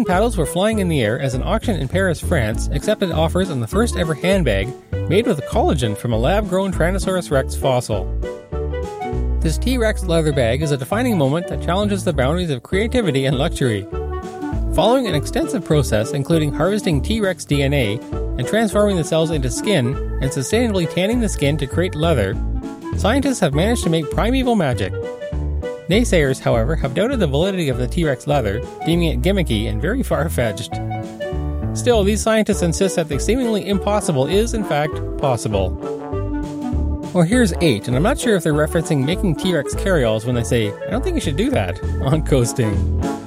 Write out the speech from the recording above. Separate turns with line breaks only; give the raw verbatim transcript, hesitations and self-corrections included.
Coasting paddles were flying in the air as an auction in Paris, France accepted offers on the first ever handbag made with collagen from a lab-grown Tyrannosaurus rex fossil. This T-Rex leather bag is a defining moment that challenges the boundaries of creativity and luxury. Following an extensive process including harvesting T-Rex D N A and transforming the cells into skin and sustainably tanning the skin to create leather, scientists have managed to make primeval magic. Naysayers, however, have doubted the validity of the T-Rex leather, deeming it gimmicky and very far-fetched. Still, these scientists insist that the seemingly impossible is, in fact, possible. Or here's eight, and I'm not sure if they're referencing making T-Rex carryalls when they say, "I don't think you should do that," on Coasting.